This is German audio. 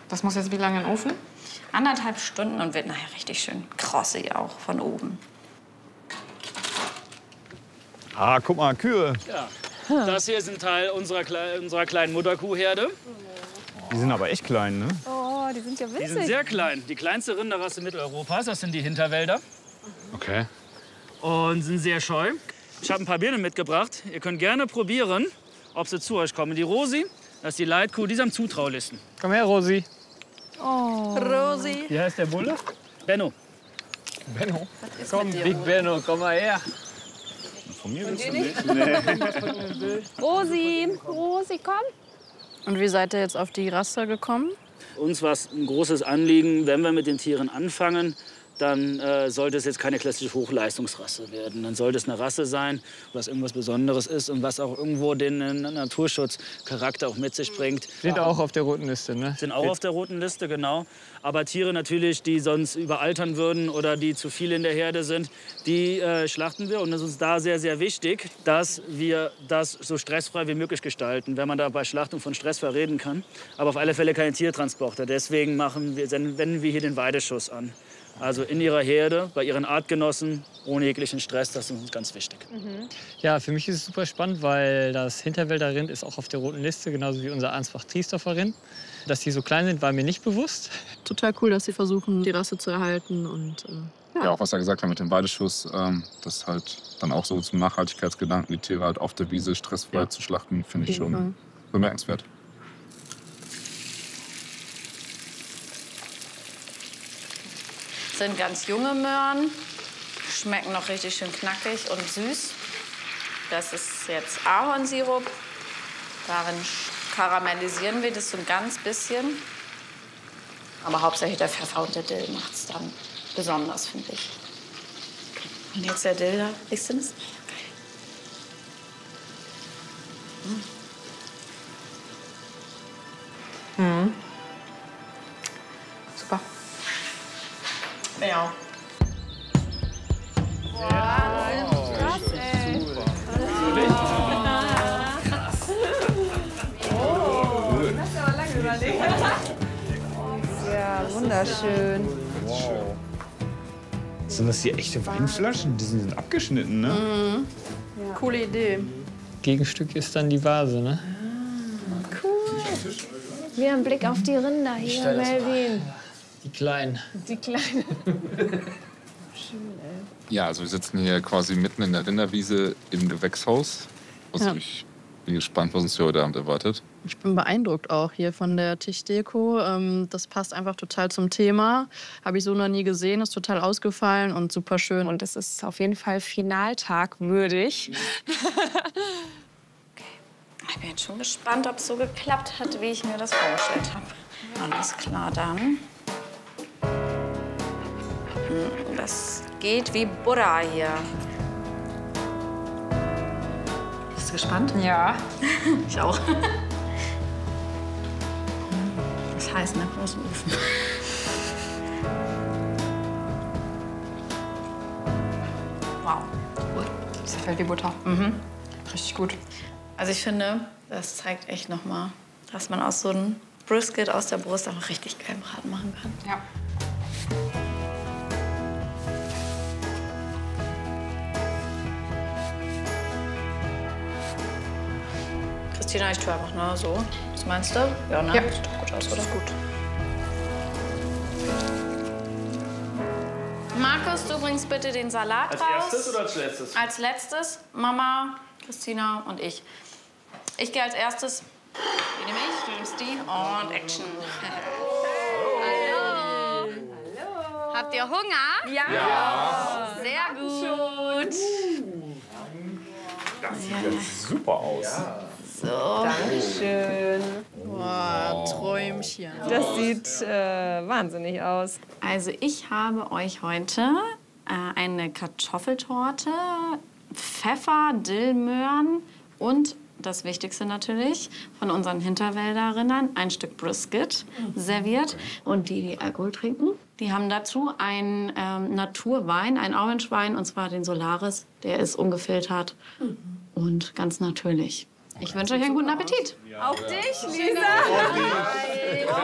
Das muss jetzt wie lange in den Ofen? 1,5 Stunden und wird nachher richtig schön krossig auch von oben. Ah, guck mal, Kühe. Ja. Das hier ist ein Teil unserer kleinen Mutterkuhherde. Die sind aber echt klein, ne? Oh, die sind ja winzig. Die sind sehr klein. Die kleinste Rinderrasse Mitteleuropas, das sind die Hinterwälder. Okay. Und sind sehr scheu. Ich habe ein paar Birnen mitgebracht. Ihr könnt gerne probieren, ob sie zu euch kommen. Die Rosi, das ist die Leitkuh, die ist am Zutraulisten. Komm her, Rosi. Oh. Rosi. Wie heißt der Bulle? Benno. Benno. Komm, Big Benno, komm mal her. Von mir willst du nicht? Nee. Rosi. Rosi, komm. Und wie seid ihr jetzt auf die Rasse gekommen? Uns war es ein großes Anliegen, wenn wir mit den Tieren anfangen, dann sollte es jetzt keine klassische Hochleistungsrasse werden. Dann sollte es eine Rasse sein, was irgendwas Besonderes ist und was auch irgendwo den Naturschutzcharakter auch mit sich bringt. Sind auch auf der roten Liste, ne? Sind auch auf der roten Liste, genau. Aber Tiere natürlich, die sonst überaltern würden oder die zu viel in der Herde sind, die schlachten wir. Und es ist uns da sehr, sehr wichtig, dass wir das so stressfrei wie möglich gestalten, wenn man da bei Schlachtung von stressfrei reden kann. Aber auf alle Fälle keine Tiertransporter. Deswegen wenden wir hier den Weideschuss an. Also in ihrer Herde, bei ihren Artgenossen, ohne jeglichen Stress, das ist uns ganz wichtig. Ja, für mich ist es super spannend, weil das Hinterwälder Rind ist auch auf der roten Liste, genauso wie unser Ansbach-Triesdorfer Rind. Dass die so klein sind, war mir nicht bewusst. Total cool, dass sie versuchen, die Rasse zu erhalten. Und, ja, auch was er gesagt hat mit dem Weideschuss, das halt dann auch so zum Nachhaltigkeitsgedanken, die Tiere halt auf der Wiese stressfrei zu schlachten, finde ich schon bemerkenswert. Sind ganz junge Möhren, schmecken noch richtig schön knackig und süß. Das ist jetzt Ahornsirup. Darin karamellisieren wir das so ein ganz bisschen. Aber hauptsächlich der Pfeffer und der Dill macht es dann besonders, finde ich. Und jetzt der Dill da. Riechst du das? Geil. Mhm. Super. Ja. Krass, ey. Oh, das hast du aber lange überlegt. Ja, wunderschön. Wow. Sind das hier echte Weinflaschen? Die sind abgeschnitten, ne? Mhm. Ja. Coole Idee. Gegenstück ist dann die Vase, ne? Cool. Wir haben einen Blick auf die Rinder hier, Melvin. Die Kleinen. Die Kleine. Ja, also wir sitzen hier quasi mitten in der Rinderwiese im Gewächshaus. Also ich bin gespannt, was uns hier heute Abend erwartet. Ich bin beeindruckt auch hier von der Tischdeko. Das passt einfach total zum Thema. Habe ich so noch nie gesehen, ist total ausgefallen und super schön. Und es ist auf jeden Fall Finaltag würdig. Ich bin jetzt schon gespannt, ob es so geklappt hat, wie ich mir das vorgestellt habe. Alles klar, dann. Das geht wie Buddha hier. Bist du gespannt? Ja. Ich auch. Das heißt, nach großem Ofen. Wow, gut. Das gefällt die Butter. Richtig gut. Also ich finde, das zeigt echt noch mal, dass man aus so einem Brisket aus der Brust auch richtig geilen Braten machen kann. Ja. Christina, ich tue einfach nur so. Was meinst du? Ja, ne? Ja. Sieht doch gut aus, oder? Ist gut. Markus, du bringst bitte den Salat raus. Als erstes oder als letztes? Als letztes Mama, Christina und ich. Ich gehe als erstes. Die nehme ich, du nimmst die und Action. Hallo. Habt ihr Hunger? Ja. Sehr gut. Das sieht jetzt super aus. So. Dankeschön. Boah, Träumchen. Das sieht wahnsinnig aus. Also ich habe euch heute eine Kartoffeltorte, Pfeffer, Dillmöhren und das Wichtigste natürlich von unseren Hinterwälderinnern, ein Stück Brisket serviert. Und die Alkohol trinken, die haben dazu einen Naturwein, einen Orangewein, und zwar den Solaris. Der ist ungefiltert und ganz natürlich. Ich wünsche euch einen guten Appetit. Auch dich, Lisa.